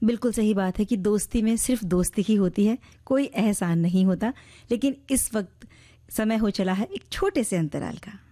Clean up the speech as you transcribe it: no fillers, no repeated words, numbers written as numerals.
बिल्कुल सही बात है कि दोस्ती में सिर्फ दोस्ती ही होती है, कोई एहसान नहीं होता। लेकिन इस वक्त समय हो चला है एक छोटे से अंतराल का।